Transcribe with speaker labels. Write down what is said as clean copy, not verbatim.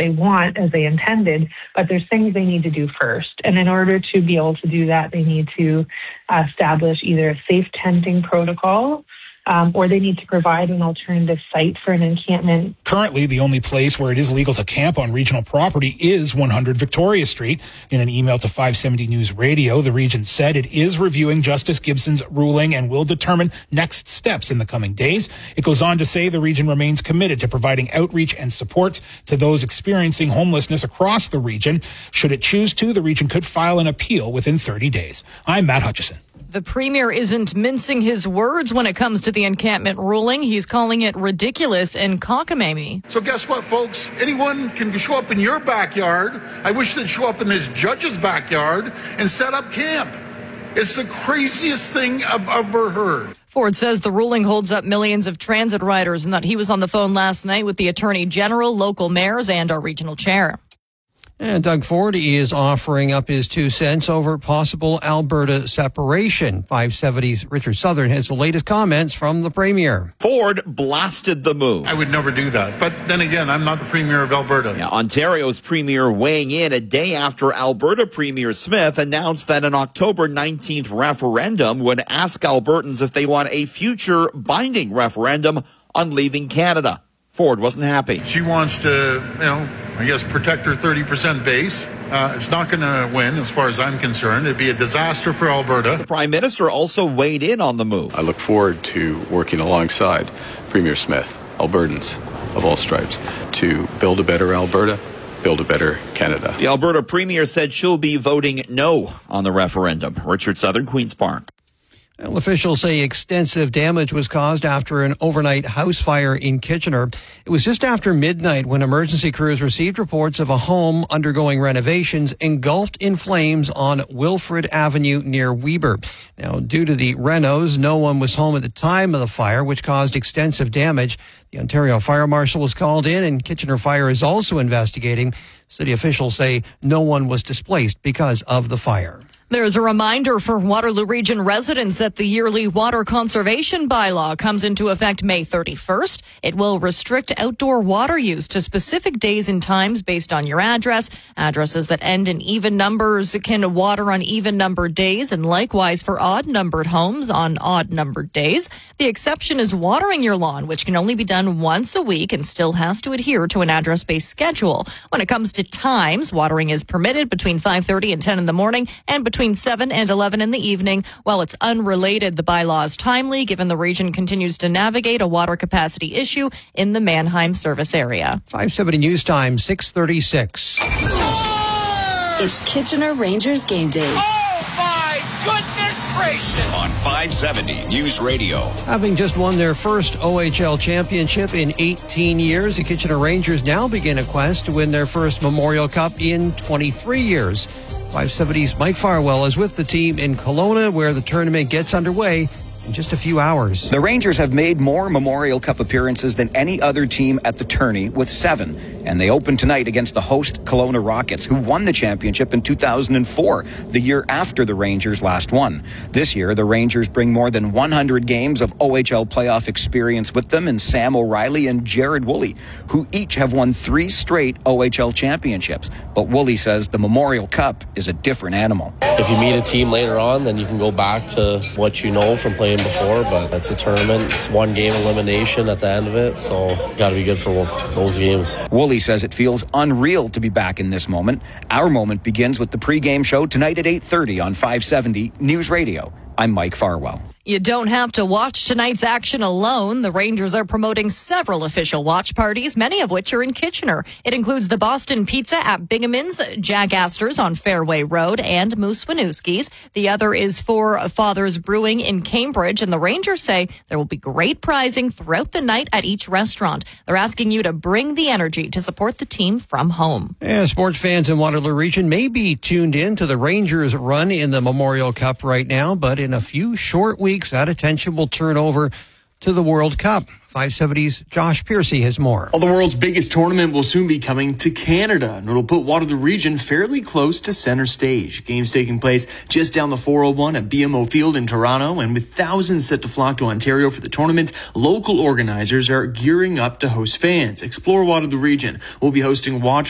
Speaker 1: they want as they intended, but there's things they need to do first. And in order to be able to do that, they need to establish either a safe tenting protocol, or they need to provide an alternative site for an encampment.
Speaker 2: Currently, the only place where it is legal to camp on regional property is 100 Victoria Street. In an email to 570 News Radio, the region said it is reviewing Justice Gibson's ruling and will determine next steps in the coming days. It goes on to say the region remains committed to providing outreach and supports to those experiencing homelessness across the region. Should it choose to, the region could file an appeal within 30 days. I'm Matt Hutchison.
Speaker 3: The Premier isn't mincing his words when it comes to the encampment ruling. He's calling it ridiculous and cockamamie.
Speaker 4: So guess what, folks? Anyone can show up in your backyard. I wish they'd show up in this judge's backyard and set up camp. It's the craziest thing I've ever heard.
Speaker 3: Ford says the ruling holds up millions of transit riders and that he was on the phone last night with the Attorney General, local mayors, and our regional chair.
Speaker 5: And Doug Ford is offering up his 2 cents over possible Alberta separation. 570's Richard Southern has the latest comments from the Premier.
Speaker 6: Ford blasted the move.
Speaker 4: I would never do that. But then again, I'm not the Premier of Alberta.
Speaker 6: Yeah, Ontario's Premier weighing in a day after Alberta Premier Smith announced that an October 19th referendum would ask Albertans if they want a future binding referendum on leaving Canada. Ford wasn't happy.
Speaker 4: She wants to, protect her 30% base. It's not going to win, as far as I'm concerned. It'd be a disaster for Alberta.
Speaker 6: The Prime Minister also weighed in on the move.
Speaker 7: I look forward to working alongside Premier Smith, Albertans of all stripes, to build a better Alberta, build a better Canada.
Speaker 6: The Alberta Premier said she'll be voting no on the referendum. Richard Southern, Queen's Park.
Speaker 5: Well, officials say extensive damage was caused after an overnight house fire in Kitchener. It was just after midnight when emergency crews received reports of a home undergoing renovations engulfed in flames on Wilfrid Avenue near Weber. Now, due to the renos, no one was home at the time of the fire, which caused extensive damage. The Ontario Fire Marshal was called in, and Kitchener Fire is also investigating. City officials say no one was displaced because of the fire.
Speaker 3: There's a reminder for Waterloo Region residents that the yearly water conservation bylaw comes into effect May 31st. It will restrict outdoor water use to specific days and times based on your address. Addresses that end in even numbers can water on even numbered days, and likewise for odd numbered homes on odd numbered days. The exception is watering your lawn, which can only be done once a week and still has to adhere to an address-based schedule. When it comes to times, watering is permitted between 5:30 and 10 in the morning and between 7 and 11 in the evening. While it's unrelated, the bylaw is timely given the region continues to navigate a water capacity issue in the Mannheim service area.
Speaker 5: 570 News Time, 6:36.
Speaker 8: It's Kitchener Rangers game day.
Speaker 9: Oh, my goodness gracious!
Speaker 10: On 570 News Radio.
Speaker 5: Having just won their first OHL championship in 18 years, the Kitchener Rangers now begin a quest to win their first Memorial Cup in 23 years. 570's Mike Farwell is with the team in Kelowna, where the tournament gets underway in just a few hours.
Speaker 11: The Rangers have made more Memorial Cup appearances than any other team at the tourney, with 7. And they open tonight against the host Kelowna Rockets, who won the championship in 2004, the year after the Rangers last won. This year, the Rangers bring more than 100 games of OHL playoff experience with them in Sam O'Reilly and Jared Woolley, who each have won 3 straight OHL championships. But Woolley says the Memorial Cup is a different animal.
Speaker 12: If you meet a team later on, then you can go back to what you know from playing before, but it's a tournament. It's one game elimination at the end of it, so got to be good for those games.
Speaker 11: Woolley says it feels unreal to be back in this moment. Our moment begins with the pregame show tonight at 8:30 on 570 News Radio. I'm Mike Farwell.
Speaker 3: You don't have to watch tonight's action alone. The Rangers are promoting several official watch parties, many of which are in Kitchener. It includes the Boston Pizza at Bingaman's, Jack Astor's on Fairway Road, and Moose Winooski's. The other is for Father's Brewing in Cambridge, and the Rangers say there will be great prizing throughout the night at each restaurant. They're asking you to bring the energy to support the team from home.
Speaker 5: Yeah, sports fans in Waterloo Region may be tuned in to the Rangers' run in the Memorial Cup right now, but in a few short weeks, that attention will turn over to the World Cup. 570's Josh Piercy has more.
Speaker 13: Well, the world's biggest tournament will soon be coming to Canada, and it'll put Waterloo Region fairly close to center stage. Games taking place just down the 401 at BMO Field in Toronto, and with thousands set to flock to Ontario for the tournament, local organizers are gearing up to host fans. Explore Waterloo Region will be hosting watch